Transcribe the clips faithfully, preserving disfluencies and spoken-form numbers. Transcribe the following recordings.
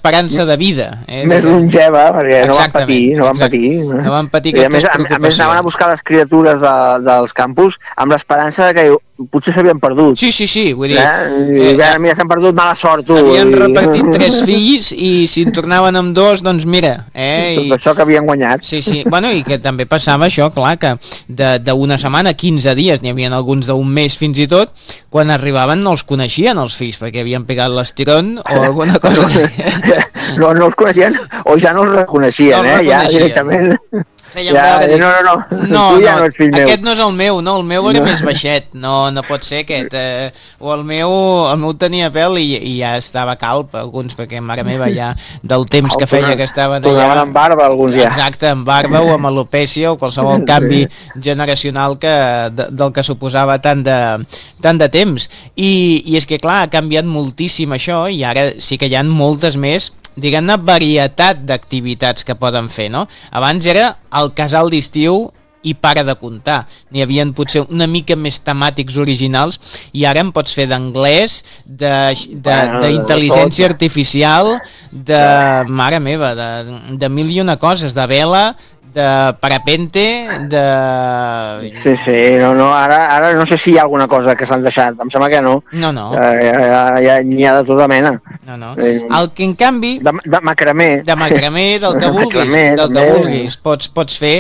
l'esperança de vida. Eh? Més longeva, perquè no van patir, no van exacte. patir. No van patir I a aquestes més, a, preocupacions. a més anaven a buscar les criatures de, dels campus amb l'esperança de que potser s'havien perdut. Sí, sí, sí, vull dir... Eh? I, eh, eh, mira, s'han perdut, mala sort, tu. Havien i... repartit tres fills i si en tornaven amb dos, doncs mira... Eh? Tot I... això que havien guanyat. Sí, sí, bueno, i que també passava això, clar, que d'una setmana, quinze dies, n'hi havia alguns d'un mes fins i tot, quan arribaven no els coneixien els fills, perquè havien pegat l'estirón o alguna cosa. No, no els coneixien, o ja no els reconeixien, no els eh? Ja reconeixien. directament... Feien ja, veure, no, no, no, no, tu ja no, no ets fill meu. Aquest no és el meu, no, el meu era No. més baixet, no, no pot ser aquest, eh, o el meu, el meu tenia pèl i, i ja estava calp, alguns, perquè mare meva ja del temps que feia que estaven allà... Tornaven amb barba, alguns ja. Exacte, amb barba o amb alopècia o qualsevol canvi generacional que, de, del que suposava tant de, tant de temps. I, I és que, clar, ha canviat moltíssim això i ara sí que hi ha moltes més, diguem-ne, varietat d'activitats que poden fer, no? Abans era el casal d'estiu i para de comptar. N'hi havien potser una mica més temàtics originals i ara en pots fer d'anglès, d'intel·ligència bueno, artificial, de, mare meva, de, de mil i una coses, de vela, de parapente, de... Sí, sí, no, no, ara, ara no sé si hi ha alguna cosa que s'han deixat, em sembla que no. No, no. Eh, ja, ja, n'hi ha de tota mena. No, no. Eh, El que en canvi... De, de macramé. De macramé, del que vulguis, macramé, del que també. vulguis, pots, pots fer.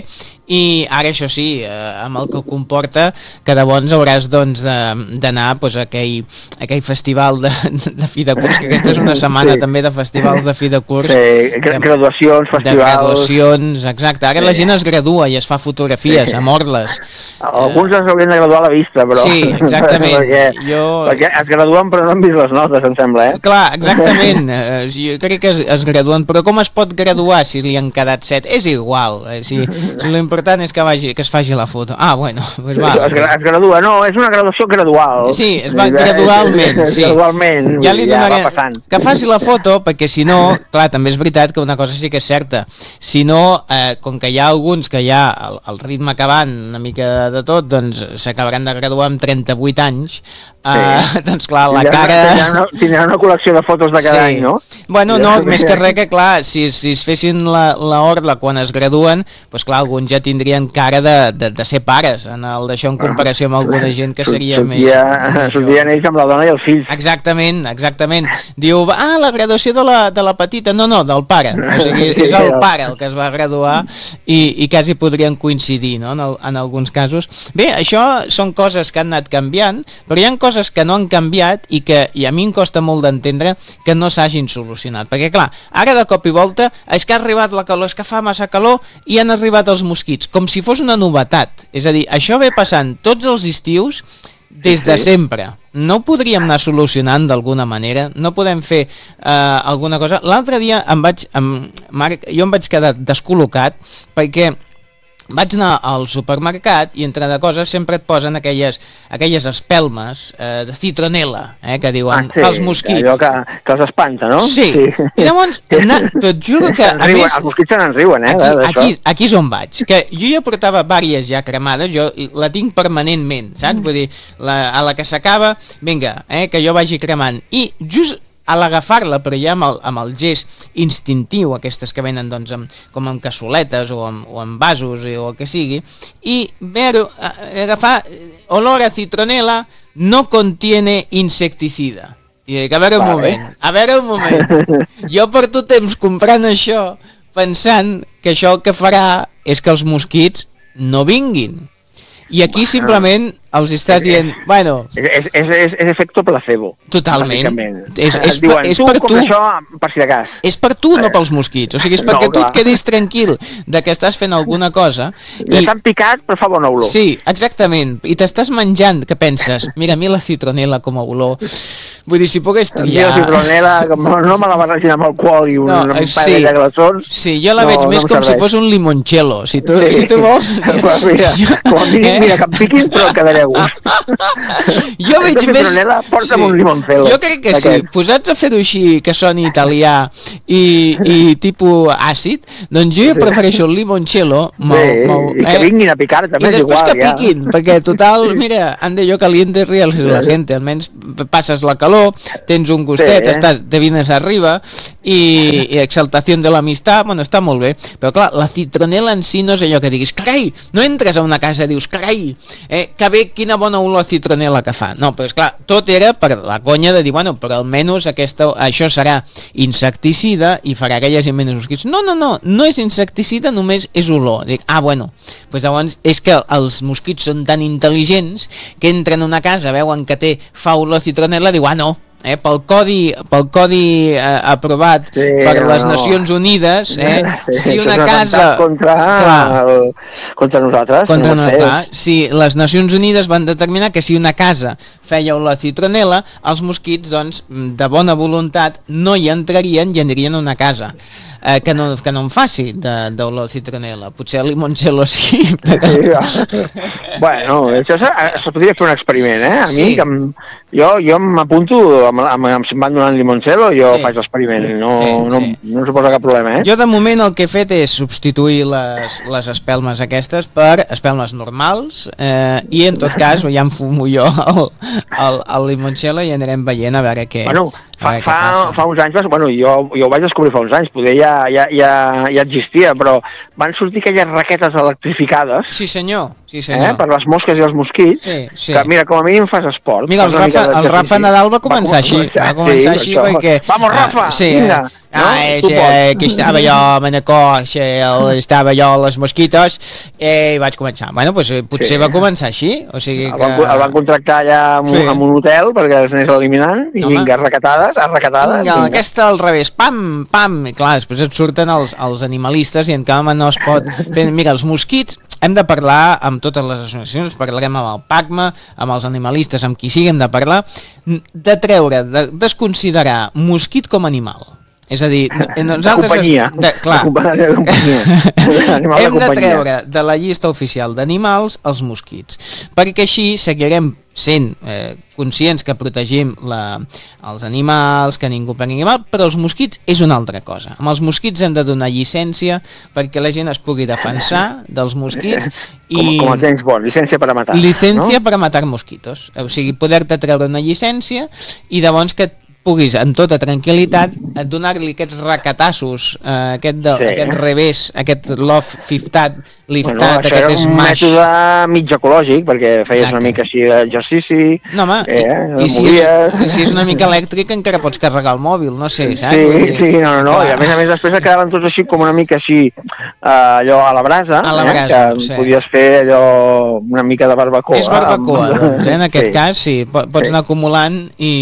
I ara això sí, eh, amb el que comporta que de bons hauràs doncs d'anar pues, a aquell, a aquell festival de, de fi de curs, que aquesta és una setmana sí. també de festivals de fi de curs. Sí, graduacions, festivals... De graduacions, exacte. Ara sí. La gent es gradua i es fa fotografies sí. amb orles. Alguns es haurien de graduar a la vista, però... Sí, exactament. perquè, jo... perquè es graduen però no han vist les notes, em sembla, eh? Clar, exactament. Eh, jo crec que es, es graduen, però com es pot graduar si li han quedat set? És igual. Eh? Si, si l'important és que, vagi, que es faci la foto. Ah, bueno, pues va. Es, es gradua, no, és una graduació gradual. Sí, es va gradualment, sí. Gradualment, ja li donaré, ja va passant. Que faci la foto, perquè si no, clar, també és veritat que una cosa sí que és certa. Si no, eh, com que hi ha alguns que hi ha el, el ritme que van una mica de tot, doncs s'acabaran de graduar amb trenta-vuit anys. Sí. Uh, doncs clar, la tindran, cara... Tindran una, tindran una col·lecció de fotos de cada sí. any, no? Bueno, no, més que res que clar, si, si es fessin la, la orla quan es graduen, doncs clar, alguns ja tindrien cara de, de, de ser pares, en el d'això en comparació amb alguna gent que seria més... Sortien ells amb la dona i els fills. Exactament, exactament. Diu, ah, la graduació de la, de la petita, no, no, del pare. O sigui, és el pare el que es va graduar i, i quasi podrien coincidir, no?, en, el, en alguns casos. Bé, això són coses que han anat canviant, però hi ha coses que no han canviat i que i a mi em costa molt d'entendre que no s'hagin solucionat, perquè clar, ara de cop i volta és que ha arribat la calor, és que fa massa calor i han arribat els mosquits, com si fos una novetat, és a dir, això ve passant tots els estius des de sempre. No ho podríem anar solucionant d'alguna manera? No podem fer eh, alguna cosa? L'altre dia em vaig, em, Marc, jo em vaig quedar descol·locat perquè vaig anar al supermercat i entre de coses sempre et posen aquelles, aquelles espelmes eh, de citronela, eh, que diuen ah, sí, pels mosquits. Allò que, que els espanta, no? Sí, sí. I llavors, na, et juro que... A riuen, més, els mosquits se n'en riuen, eh? Aquí, aquí, aquí és on vaig, que jo ja portava vàries ja cremades, jo la tinc permanentment, saps? Vull dir, la, a la que s'acaba, vinga, eh, que jo vagi cremant. I just... a l'agafar-la, però ja amb el, amb el gest instintiu, aquestes que venen doncs, amb, com amb cassoletes o amb, o amb vasos o el que sigui, i veure, agafar olor a citronela no contiene insecticida. I dic, a veure un moment, a veure un moment, jo porto temps comprant això pensant que això el que farà és que els mosquits no vinguin. I aquí simplement els estàs dient, bueno... És, és, és, és efecte placebo. Totalment. És, és, diuen, és tu per tu. Això per si de cas. És per tu, no pels mosquits. O sigui, és perquè no, tu et quedis tranquil de que estàs fent alguna cosa. I t'han picat, però fa bona olor. Sí, exactament. I t'estàs menjant, que penses, mira, a mi la citronela com a olor... Vull dir, si pogués triar... La citronela, no me la barregin amb alcohol i un, no, un sí, parell de glaçons. Sí, jo la no, veig no més com serveix. Si fos un limoncello. Si tu, sí. si tu vols... Mira, com a mínim, eh? Mira, que em piquin, però quedaré Zeus. Jo veig més... Citronela, porta'm sí. un limoncello. Jo crec que sí, posats a fer-ho així, que soni italià i, i tipus àcid, doncs jo ja prefereixo el limoncello. Sí, i que vinguin a picar també, i després igual, que piquin, ja. Perquè total, mira, han de jo caliente ríos la gent, almenys passes la calor, tens un gustet, sí. Estàs, te vienes arriba i, i exaltació de l'amistat, bueno, està molt bé, però clar, la citronela en si no és allò que diguis, carai, no entres a una casa i dius, carai, eh, que bé, quina bona olor citronela que fa. No, però esclar, tot era per la conya de dir, bueno, però almenys aquesta, això serà insecticida i farà que hi hagi menys mosquits. No, no, no, no és insecticida, només és olor. Dic, ah, bueno, doncs llavors és que els mosquits són tan intel·ligents que entren a una casa, veuen que té fa olor citronela, diu, ah, no, Eh, pel codi, pel codi eh, aprovat sí, per les no. Nacions Unides, eh, sí, si una casa contra, clar, el, contra nosaltres, contra no, clar, si les Nacions Unides van determinar que si una casa feia olor citronela, els mosquits, doncs, de bona voluntat no hi entrarien i anirien a una casa eh, que, no, que no en faci d'olor citronela. Potser el limoncello sí, però... sí, bueno, això se, se podria fer un experiment, eh? A mi, sí. que em, jo, jo m'apunto, amb, amb, amb, si em van donant limoncello, jo sí. faig l'experiment, no, sí, no, sí. no, no suposa cap problema, eh? Jo de moment el que he fet és substituir les, les espelmes aquestes per espelmes normals eh, i en tot cas ja em fumo jo el, el, el limoncello i anirem veient a veure què, bueno, fa, a veure fa, què passa. Fa uns anys, bueno, jo, jo ho vaig descobrir fa uns anys, poder ja, ja, ja, ja existia, però van sortir aquelles raquetes electrificades. Sí senyor, sí senyor. Eh, per les mosques i els mosquits, sí, sí. que mira, com a mínim fas esport. Mira, el Rafa, el Rafa Nadal va començar va així, va començar sí, així perquè... Vamos, Rafa, ah, sí, vinga! Eh? Ah, no? sí, eh, que estava jo a Manacor, sí, estava jo a les mosquitos eh, i vaig començar. Bueno, pues, potser sí. va començar així, o sigui que... El van, el van contractar allà en, sí. en un hotel perquè els anés eliminant i Home. vinga, arrecatades, arrecatades. Vinga, vinga. Aquesta al revés, pam, pam, i clar, després et surten els, els animalistes i en canvi no es pot fer... Mira, els mosquits, hem de parlar amb totes les associacions, parlarem amb el PACMA, amb els animalistes, amb qui sigui, hem de parlar, de treure, de desconsiderar mosquit com a animal. És a dir, nosaltres... De companyia. De, clar, de companyia. hem de treure de la llista oficial d'animals els mosquits, perquè així seguirem sent eh, conscients que protegim la, els animals, que ningú prengui animal, però els mosquits és una altra cosa. Amb els mosquits hem de donar llicència perquè la gent es pugui defensar dels mosquits i... Com, com el James Bond, llicència per a matar. Llicència no? per a matar mosquitos. O sigui, poder-te treure una llicència i llavors que puguis, amb tota tranquil·litat, donar-li aquests racatassos, eh, aquest, de, sí. aquest revés, aquest love fiftat, liftat, bueno, aquest smash... Això era un mètode mig ecològic, perquè feies Exacte. una mica així d'exercici... No, home, eh, i, i, si és, i si és una mica elèctric encara pots carregar el mòbil, no sé, saps? Sí, sí, no, no, no, i a més a més després quedaven tots així com una mica així, eh, allò a la brasa, a la brasa eh, que sí. podies fer allò una mica de barbacoa. És barbacoa, amb... doncs, eh, en aquest sí. cas, sí, pots sí. anar acumulant i,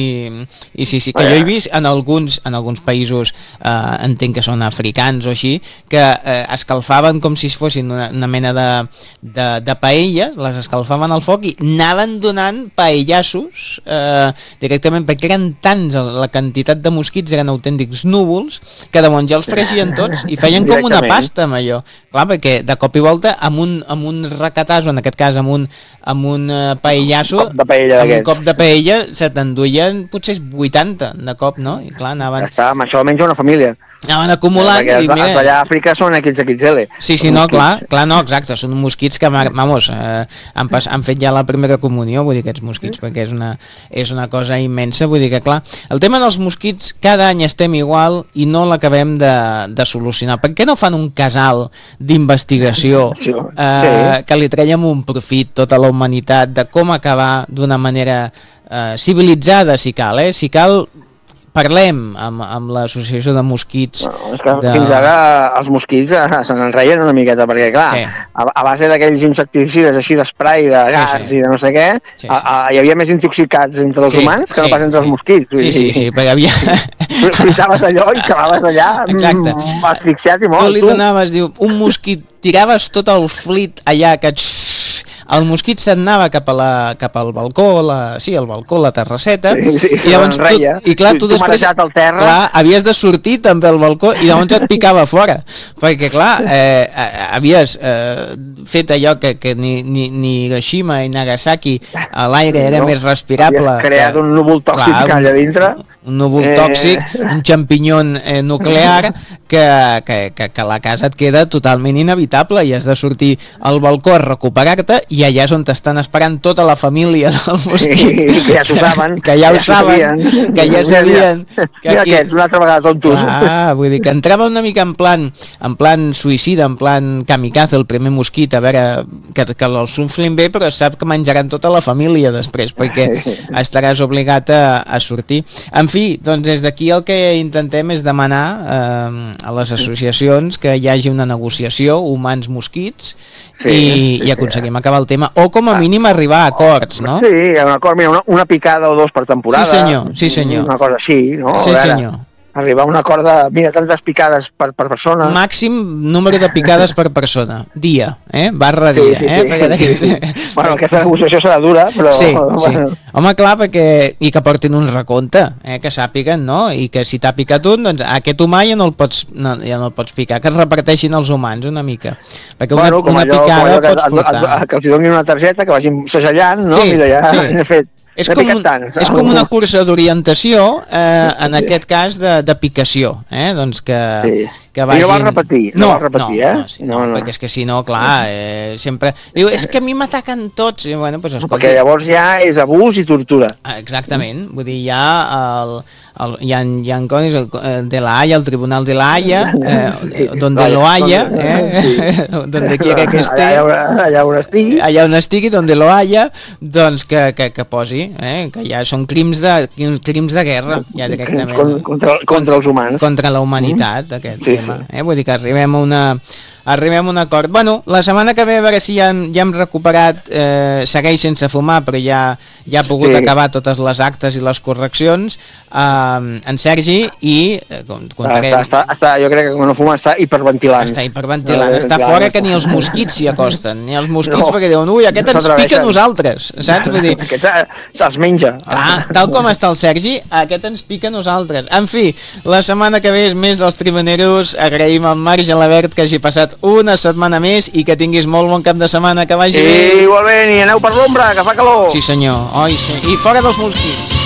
i sí, sí, que jo he vist en alguns, en alguns països, eh, entenc que són africans o així, que eh, escalfaven com si fossin una, una mena de, de, de paella, les escalfaven al foc i anaven donant paellassos eh, directament, perquè eren tants, la quantitat de mosquits eren autèntics núvols, que de bon ja els fregien tots i feien com una pasta amb allò. Clar, perquè de cop i volta amb un, amb un recatasso, en aquest cas amb un, amb un paellasso, un cop de paella amb un cop de paella se t'enduien potser vuitanta de cop, no? I clar, anaven... Ja està, amb això menja una família. Anaven acumulant i dic, mira... Els d'allà a Àfrica són X X L. Sí, sí, no, clar, clar, no, exacte, són mosquits que, vamos, eh, han, pas, han fet ja la primera comunió, vull dir, aquests mosquits, sí. perquè és una, és una cosa immensa, vull dir que, clar, el tema dels mosquits, cada any estem igual i no l'acabem de, de solucionar. Per què no fan un casal d'investigació eh, que li traiem un profit tota la humanitat de com acabar d'una manera eh, civilitzada, si cal, eh? Si cal... Parlem amb, amb l'associació de mosquits... No, és que de... fins ara els mosquits eh, se n'enreien una miqueta, perquè clar, sí. a, a base d'aquells insecticides així d'esprai, de gas sí, sí. i de no sé què, sí, sí. A, a, hi havia més intoxicats entre els sí, humans que sí, no pas entre sí. els mosquits. Sí, sí, sí, perquè havia... Fritaves allò i quedaves allà Exacte. asfixiat i molt. Tu li donaves, diu, un mosquit, tiraves tot el flit allà que... el mosquit se'n anava cap, a la, cap al balcó, la, sí, al balcó, la terrasseta, sí, sí, i llavors tu, i clar, tu, tu després al terra. Clar, havies de sortir també al balcó i llavors et picava fora, perquè clar, eh, havies eh, fet allò que, que ni, ni, ni Hiroshima i Nagasaki l'aire era no, més respirable. Havies creat que, un núvol tòxic clar, allà dintre. Un núvol eh... tòxic, un xampinyón eh, nuclear que, que, que, que la casa et queda totalment inevitable i has de sortir al balcó a recuperar-te i allà és on t'estan esperant tota la família del mosquit. Sí, que ja s'ho saben. Que ja ho ja saben, sabien. que ja sabien. Que mira aquí... aquests, una altra vegada tontos. Ah, vull dir que entrava una mica en plan, en plan suïcida, en plan kamikaze, el primer mosquit, a veure, que, que el suflin bé, però sap que menjaran tota la família després, perquè estaràs obligat a, a sortir. En fi, doncs des d'aquí el que intentem és demanar eh, a les associacions que hi hagi una negociació humans mosquits sí, i, sí, i aconseguim acabar el tema, o com a mínim arribar a acords, no? Sí, un acord, mira, una, una picada o dos per temporada. Sí senyor, sí senyor. Una cosa així, no? Sí senyor. Arribar a un acord de, mira, tantes picades per, per persona. Màxim número de picades per persona. Dia, eh? Barra dia. Sí, sí, eh? Sí, perquè... sí, sí. Bueno, aquesta negociació serà dura, però... Sí, bueno. sí. Home, clar, perquè... I que portin un recompte, eh? Que sàpiguen, no? I que si t'ha picat un, doncs aquest humà ja no el pots, no, ja no el pots picar, que es reparteixin els humans una mica. Perquè una, bueno, una allò, picada allò, pots portar. Que, que els donin una targeta, que vagin segellant, no? Sí, mira, ja sí. he fet... És com, un, és com una cursa d'orientació, eh, en aquest cas de, de picació, eh? Doncs que, sí. que vagin... I no vas repetir, no, no vas repetir, no, eh? No, sí, no, no, perquè és que si no, clar, eh, sempre... Diu, és que a mi m'ataquen tots, i bueno, doncs escolta... Perquè llavors ja és abús i tortura. Exactament, vull dir, hi ha el... El, hi ha, hi ha codis de la Haya, el Tribunal de la Haya, eh, donde lo haya, eh, sí. donde quiera que esté, allà, allà on estigui, allà on estigui, donde lo haya, doncs que, que, que posi, eh, que ja són crims de, crims de guerra, ja directament. Contra, contra, contra els humans. Contra la humanitat, mm. aquest sí, tema. Sí. Eh, vull dir que arribem a una... arribem a un acord. Bueno, la setmana que ve a veure si ja hem, ja hem recuperat, eh, segueix sense fumar, però ja, ja ha pogut sí. acabar totes les actes i les correccions, eh, en Sergi, i eh, contarem... està, està, està, jo crec que quan no fuma està hiperventilant. Està hiperventilant, no, està clar, fora que ni els mosquits s'hi acosten, ni els mosquits no, perquè diuen, ui, aquest ens pica a nosaltres, saps? Vull dir, aquest se'ls menja. Clar, tal com està el Sergi, aquest ens pica a nosaltres. En fi, la setmana que ve és més dels Tribuneros. Agraïm al Marc Gelabert que hagi passat una setmana més i que tinguis molt bon cap de setmana, que vagi sí, bé. Igualment, i aneu per l'ombra, que fa calor. Sí senyor, oi, sí. I fora dels mosquits.